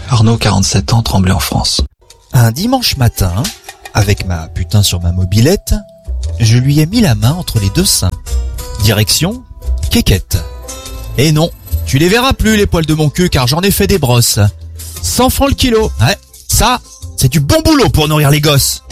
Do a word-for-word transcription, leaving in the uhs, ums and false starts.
Arnaud, quarante-sept ans, Tremblay en France. Un dimanche matin, avec ma putain sur ma mobilette, je lui ai mis la main entre les deux seins. Direction Quéquette. Et non, tu les verras plus les poils de mon cul car j'en ai fait des brosses. cent francs le kilo. Ouais, ça, c'est du bon boulot pour nourrir les gosses.